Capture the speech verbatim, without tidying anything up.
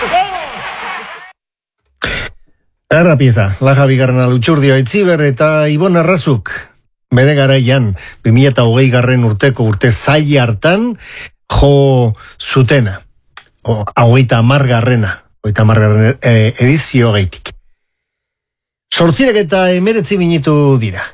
Erra pieza, Laja bigarrena Lutxurdio Aitziber eta Ibon Arrazuk. Bere garaian, bi mila hogei garren urteko urte zai hartan, jo zutena. Hogeita hamar garrena, hogeita hamar garren edizio gaitik. Sortzirek eta emeretzi minutu dira.